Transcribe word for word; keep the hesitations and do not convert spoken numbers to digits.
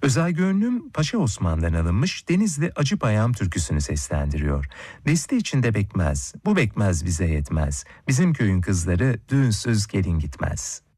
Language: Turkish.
Özel Gönlüm Paşa Osman'dan alınmış Denizli Acıpayam türküsünü seslendiriyor. Deste içinde bekmez, bu bekmez bize yetmez. Bizim köyün kızları düğünsüz gelin gitmez.